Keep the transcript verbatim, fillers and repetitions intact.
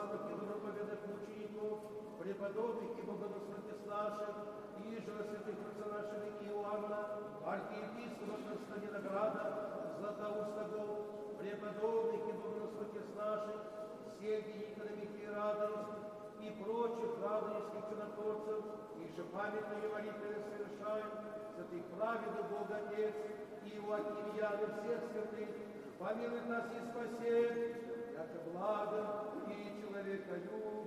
православных и доброповедных мучеников, преподобных и богоносных наших, и же святых отца нашего Иоанна, архиепископа Константинограда, Златоустого, преподобных и богоносных наших, Сергия Николаевича Радость и прочих радонежских чудотворцев, и же памятные молитвы совершаем, святых праведных Бога Отец, и Иоаким Яны всех святых, помилуй нас и спаси, яко благо и человеколюбие.